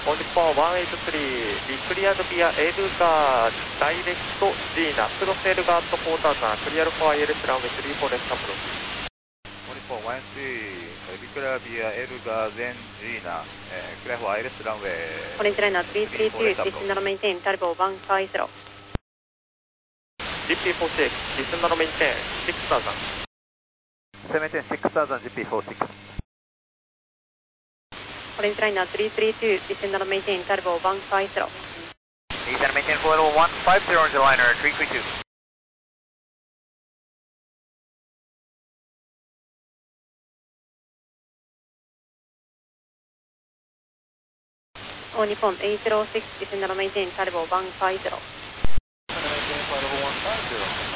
On Nippon 183, be cleared via Elga direct Gina, cross Elga at 4000, clear for ILS runway 34 left approach. On Nippon 183, be cleared via Elga then Gina, clear for ILS runway. Orange liner 332, descend and maintain, turbo 150. GP46, descend and maintain 6000. Maintain 6000 GP46. Orange liner 332, descend and maintain, turbo 150. Descend and maintain for level 150, orange liner 332. On Nippon 806, descend and maintain, turbo 150. Maintain for level 150.